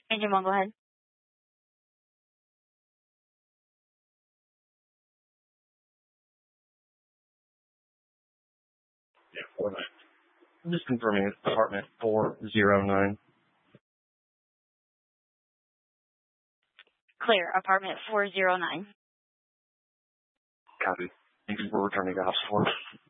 Agent 1, go ahead. Yeah, 49. I'm just confirming it's apartment 409. Clear, apartment 409. Copy. Thank you for returning to house 4.